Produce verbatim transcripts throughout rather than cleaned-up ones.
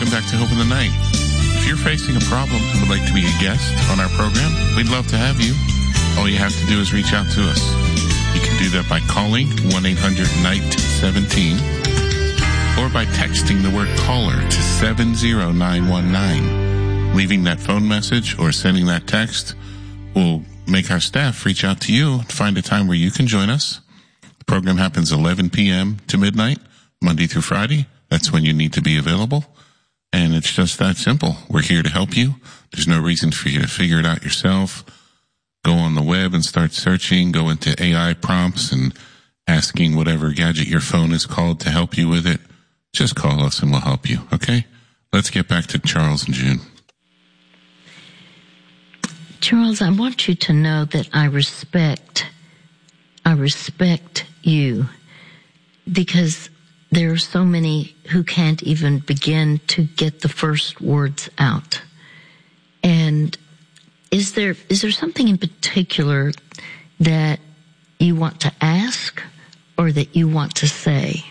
welcome back to Hope in the Night. If you're facing a problem and would like to be a guest on our program, we'd love to have you. All you have to do is reach out to us. You can do that by calling one eight hundred N I G H T one seven or by texting the word caller to seven zero nine one nine. Leaving that phone message or sending that text will make our staff reach out to you to find a time where you can join us. The program happens eleven p.m. to midnight, Monday through Friday. That's when you need to be available. And it's just that simple. We're here to help you. There's no reason for you to figure it out yourself. Go on the web and start searching. Go into A I prompts and asking whatever gadget your phone is called to help you with it. Just call us and we'll help you, okay? Let's get back to Charles and June. Charles, I want you to know that I respect, I respect you because there are so many who can't even begin to get the first words out. And is there is there something in particular that you want to ask or that you want to say?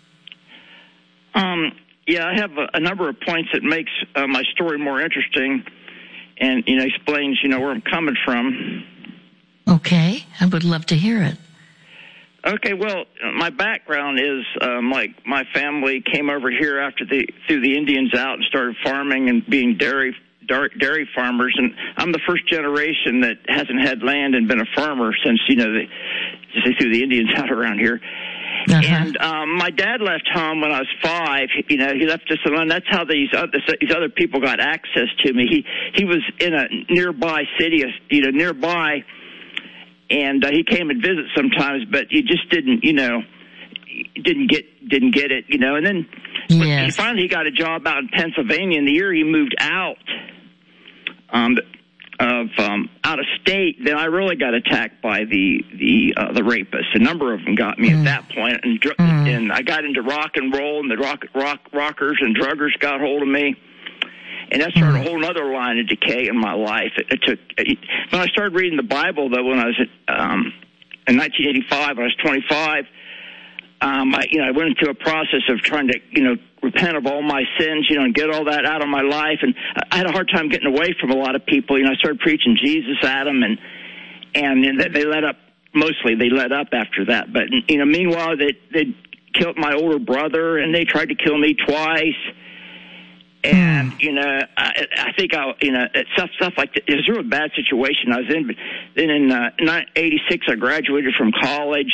Um, yeah, I have a, a number of points that makes uh, my story more interesting and, you know, explains, you know, where I'm coming from. Okay, I would love to hear it. Okay, well, my background is um, like my family came over here after the threw the Indians out and started farming and being dairy dairy farmers, and I'm the first generation that hasn't had land and been a farmer since, you know, they, they threw the Indians out around here. Uh-huh. And um, my dad left home when I was five. You know, he left us alone. That's how these other, these other people got access to me. He he was in a nearby city, you know, nearby. And uh, he came and visit sometimes, but he just didn't, you know, didn't get didn't get it, you know. And then yes. when he finally he got a job out in Pennsylvania. And the year he moved out um, of um, out of state, then I really got attacked by the the uh, the rapists. A number of them got me mm. at that point, and dr- mm. and I got into rock and roll, and the rock rock rockers and druggers got hold of me. And that started a whole other line of decay in my life. It, it took it, when I started reading the Bible, though, when I was at, um, in nineteen eighty-five, when I was twenty-five, um, I, you know, I went into a process of trying to, you know, repent of all my sins, you know, and get all that out of my life. And I had a hard time getting away from a lot of people. You know, I started preaching Jesus at them, and and they let up. Mostly, they let up after that. But you know, meanwhile, they they killed my older brother, and they tried to kill me twice. And, you know, I, I think I, you know, stuff, stuff like that. It was a really bad situation I was in. But then in uh, eighty-six, I graduated from college.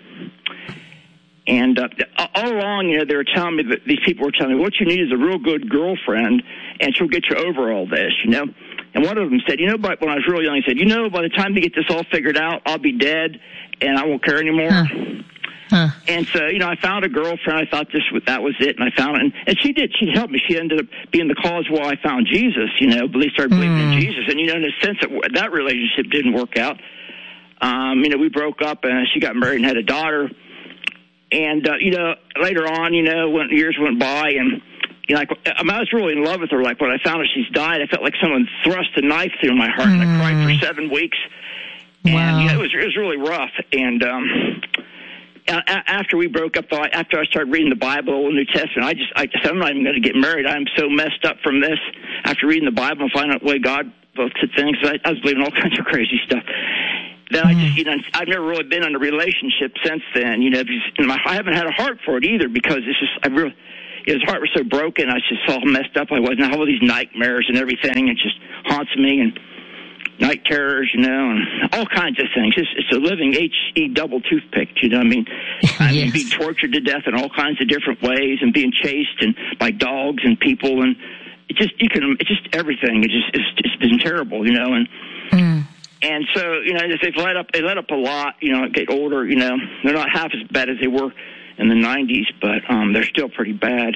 And uh, all along, you know, they were telling me that these people were telling me, what you need is a real good girlfriend, and she'll get you over all this, you know. And one of them said, you know, but when I was really young, he said, you know, by the time you get this all figured out, I'll be dead, and I won't care anymore. Huh. Huh. And so, you know, I found a girlfriend. I thought this that was it, and I found it. And, and she did. She helped me. She ended up being the cause why I found Jesus, you know, but they started believing mm. in Jesus. And, you know, in a sense, that, that relationship didn't work out. Um, you know, we broke up, and she got married and had a daughter. And, uh, you know, later on, you know, when years went by, and, you know, like, I, mean, I was really in love with her. Like, when I found out she's died, I felt like someone thrust a knife through my heart, mm. and I cried for seven weeks. Wow. And, you know, it was, it was really rough. And, um... after we broke up, after I started reading the Bible, the New Testament, I just, I just, I'm not even going to get married. I'm so messed up from this. After reading the Bible and finding out the way God looks at things, I, I was believing all kinds of crazy stuff. Then mm. I just, you know, I've never really been in a relationship since then. You know, because I haven't had a heart for it either, because it's just, I really, his heart was so broken. I was just all messed up. I was now all these nightmares and everything. It just haunts me, and night terrors, you know, and all kinds of things. It's, it's a living H E double toothpick, you know what I mean? I mean, yes. being tortured to death in all kinds of different ways, and being chased and by dogs and people, and it just, you can, it's just everything. It just, it's, it's been terrible, you know, and, mm. and so, you know, they've let up, they let up a lot, you know, get older, you know, they're not half as bad as they were in the nineties, but, um, they're still pretty bad.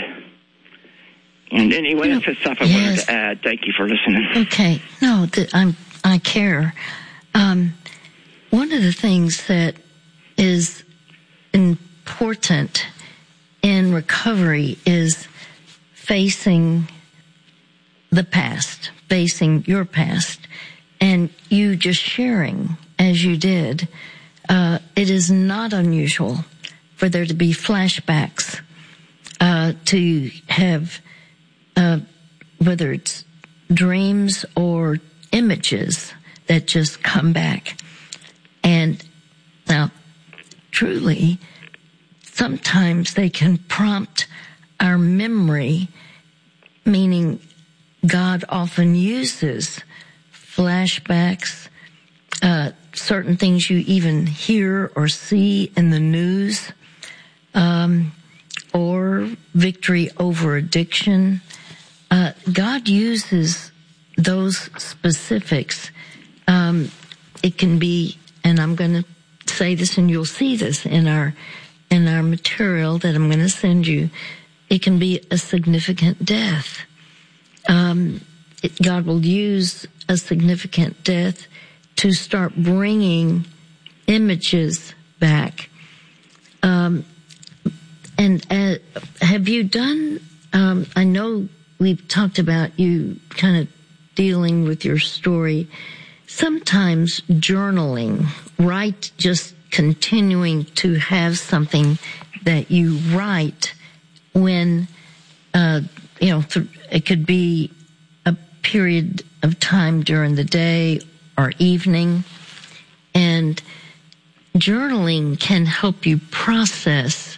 And anyway, no, that's the stuff I yes. wanted to add. Thank you for listening. Okay. No, th- I'm, I care. Um, one of the things that is important in recovery is facing the past, facing your past, and you just sharing as you did. Uh, it is not unusual for there to be flashbacks, uh, to have uh, whether it's dreams or images that just come back. And now, truly, sometimes they can prompt our memory, meaning God often uses flashbacks, uh, certain things you even hear or see in the news, um, or victory over addiction. Uh, God uses those specifics. Um, it can be, and I'm going to say this, and you'll see this in our in our material that I'm going to send you. It can be a significant death. Um, it, God will use a significant death to start bringing images back. Um, and uh, have you done, um, I know we've talked about you kind of dealing with your story, sometimes journaling, right? Just continuing to have something that you write when, uh, you know, th- it could be a period of time during the day or evening. And journaling can help you process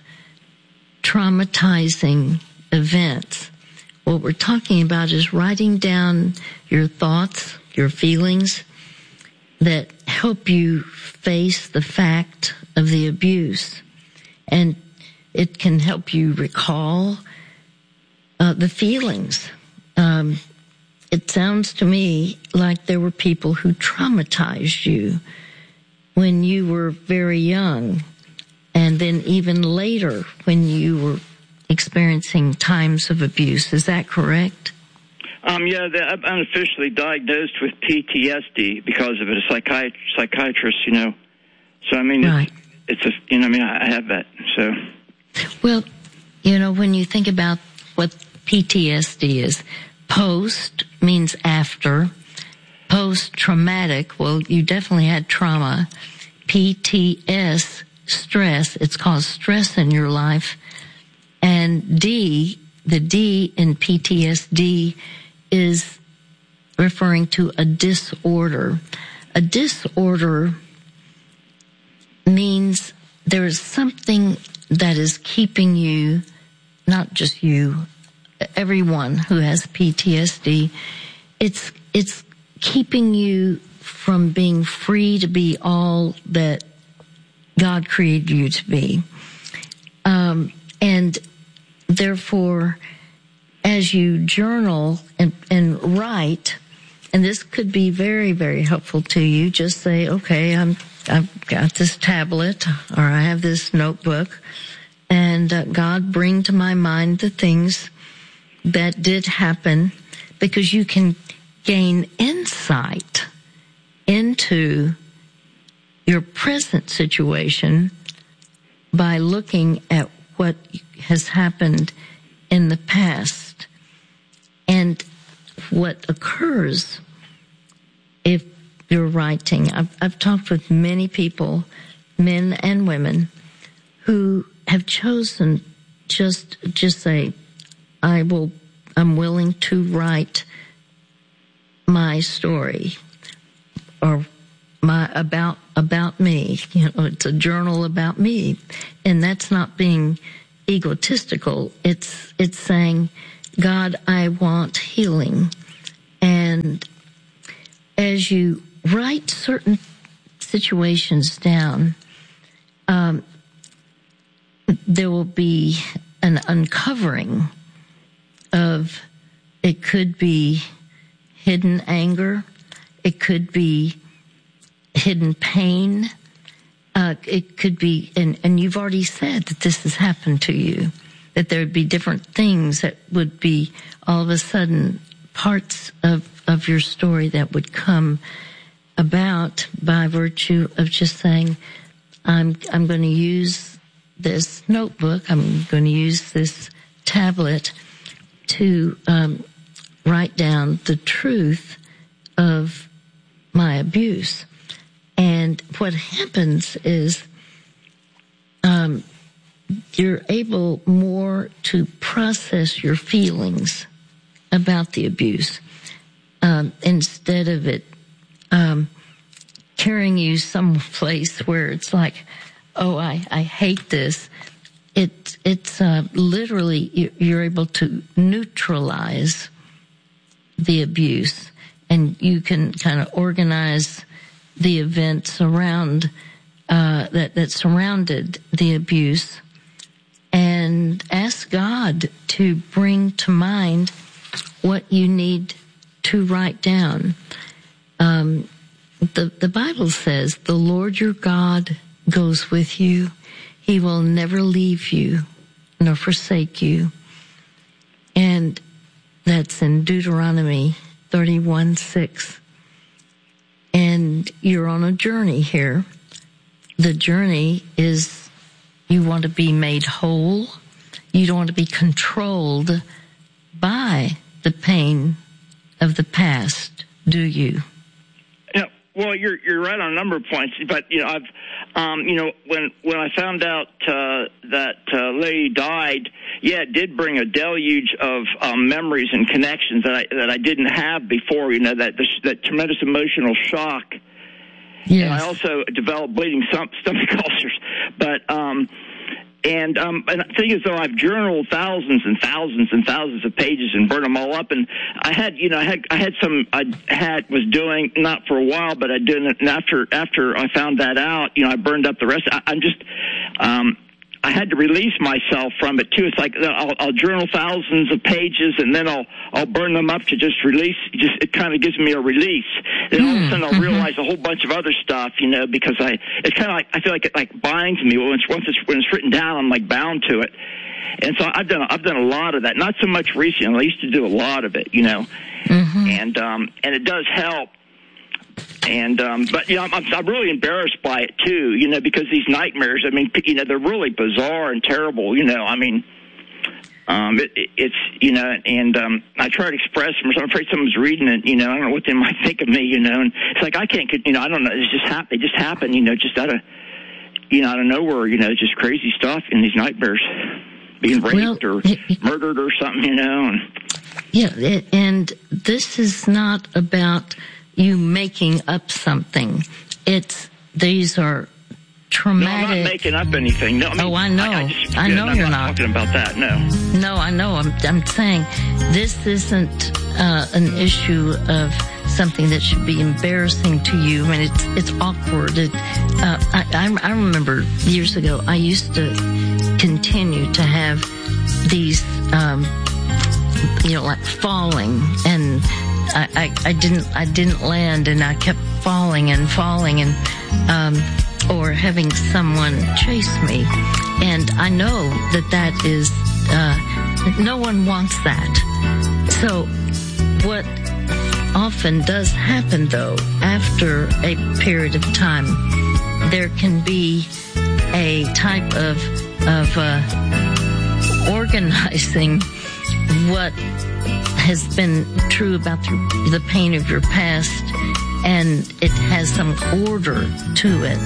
traumatizing events. What we're talking about is writing down your thoughts, your feelings that help you face the fact of the abuse. And it can help you recall uh, the feelings. Um, it sounds to me like there were people who traumatized you when you were very young, and then even later when you were experiencing times of abuse. Is that correct? Um, yeah, the, I'm unofficially diagnosed with P T S D because of it, a psychiat- psychiatrist, you know. So, I mean, right. it's, it's a, you know, I mean, I have that, so. Well, you know, when you think about what P T S D is, post means after, post-traumatic, well, you definitely had trauma. P T S, stress, it's caused stress in your life. And D, the D in P T S D is referring to a disorder. A disorder means there is something that is keeping you, not just you, everyone who has P T S D, it's, it's keeping you from being free to be all that God created you to be. Um, and therefore, as you journal and, and write, and this could be very, very helpful to you, just say, okay, I'm, I've got this tablet, or I have this notebook, and uh, God, bring to my mind the things that did happen, because you can gain insight into your present situation by looking at what has happened in the past. And what occurs if you're writing, I've, I've talked with many people, men and women, who have chosen just, just say, I will, I'm willing to write my story, or my, about, about me. You know, it's a journal about me. And that's not being egotistical. It's, it's saying, God, I want healing. And as you write certain situations down, um, there will be an uncovering of, it could be hidden anger, it could be hidden pain, uh, it could be, and, and you've already said that this has happened to you, that there would be different things that would be all of a sudden parts of, of your story that would come about by virtue of just saying, I'm, I'm going to use this notebook, I'm going to use this tablet to um, write down the truth of my abuse. And what happens is um, you're able more to process your feelings about the abuse. Um, instead of it um, carrying you someplace where it's like, oh, I, I hate this. It, it's uh, literally, you're able to neutralize the abuse, and you can kind of organize the events around uh, that that surrounded the abuse, and ask God to bring to mind what you need to write down. Um, the the Bible says, "The Lord your God goes with you; He will never leave you nor forsake you." And that's in Deuteronomy thirty-one six. And you're on a journey here. The journey is you want to be made whole. You don't want to be controlled by the pain of the past, do you? Yeah, well, you're you're right on a number of points, but you know, I've um, you know, when when I found out uh, that uh, Lady died, yeah, it did bring a deluge of um, memories and connections that I that I didn't have before. You know, that that tremendous emotional shock. Yes. And I also developed bleeding stomach ulcers, but um, and um, and the thing is, though, I've journaled thousands and thousands and thousands of pages and burned them all up. And I had, you know, I had I had some I had was doing not for a while, but I did it. And after after I found that out, you know, I burned up the rest. I, I'm just. Um, I had to release myself from it too. It's like I'll, I'll journal thousands of pages and then I'll I'll burn them up to just release. Just it kind of gives me a release. Then all of a sudden I'll realize a whole bunch of other stuff, you know, because I it's kind of like I feel like it like binds me. When it's once it's when it's written down, I'm like bound to it. And so I've done I've done a lot of that. Not so much recently. I used to do a lot of it, you know, mm-hmm. and um and it does help. And, um, but, you know, I'm, I'm really embarrassed by it, too, you know, because these nightmares, I mean, you know, they're really bizarre and terrible, you know, I mean, um, it, it, it's, you know, and, um, I try to express them, so I'm afraid someone's reading it, you know, I don't know what they might think of me, you know, and it's like, I can't, you know, I don't know, it's just hap- they just happen, you know, just out of, you know, out of nowhere, you know, just crazy stuff in these nightmares, being raped well, or it, it, murdered or something, you know. And, yeah, it, and this is not about you making up something. It's, these are traumatic. No, I'm not making up anything. No, I mean, oh, I know. I, I, just, I know I'm you're not not talking about that, no. No, I know. I'm, I'm saying this isn't uh, an issue of something that should be embarrassing to you. I mean, it's, it's awkward. It, uh, I, I remember years ago, I used to continue to have these, um, you know, like falling, and I, I, I didn't, I didn't land, and I kept falling and falling, and, um, or having someone chase me. And I know that that is, uh, no one wants that. So what often does happen, though, after a period of time, there can be a type of, of, uh, organizing what has been true about the, the pain of your past, and it has some order to it.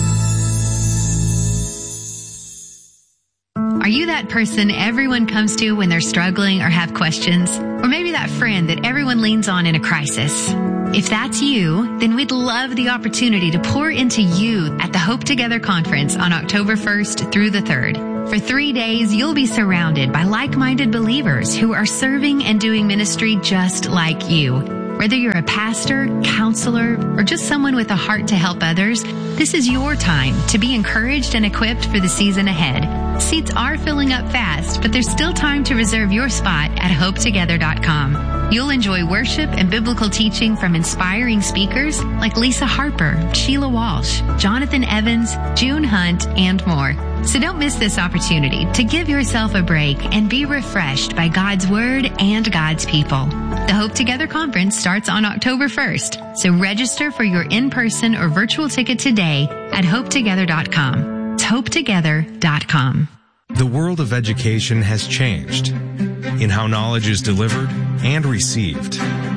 Are you that person everyone comes to when they're struggling or have questions? Or maybe that friend that everyone leans on in a crisis? If that's you, then we'd love the opportunity to pour into you at the Hope Together Conference on October first through the third. For three days, you'll be surrounded by like-minded believers who are serving and doing ministry just like you. Whether you're a pastor, counselor, or just someone with a heart to help others, this is your time to be encouraged and equipped for the season ahead. Seats are filling up fast, but there's still time to reserve your spot at hope together dot com. You'll enjoy worship and biblical teaching from inspiring speakers like Lisa Harper, Sheila Walsh, Jonathan Evans, June Hunt, and more. So don't miss this opportunity to give yourself a break and be refreshed by God's Word and God's people. The Hope Together Conference starts on October first, so register for your in-person or virtual ticket today at hope together dot com. It's hope together dot com. The world of education has changed in how knowledge is delivered and received.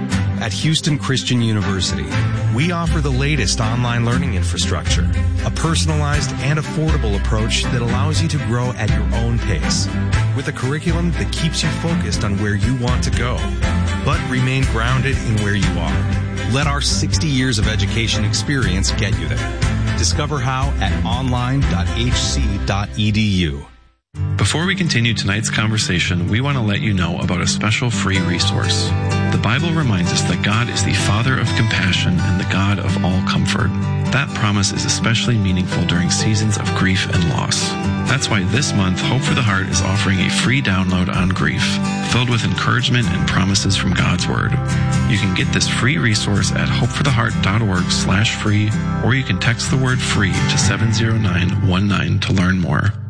At Houston Christian University, we offer the latest online learning infrastructure, a personalized and affordable approach that allows you to grow at your own pace, with a curriculum that keeps you focused on where you want to go, but remain grounded in where you are. Let our sixty years of education experience get you there. Discover how at online dot h c dot e d u. Before we continue tonight's conversation, we want to let you know about a special free resource. The Bible reminds us that God is the Father of compassion and the God of all comfort. That promise is especially meaningful during seasons of grief and loss. That's why this month, Hope for the Heart is offering a free download on grief, filled with encouragement and promises from God's Word. You can get this free resource at hope for the heart dot org slash free, or you can text the word free to seven zero nine one nine to learn more.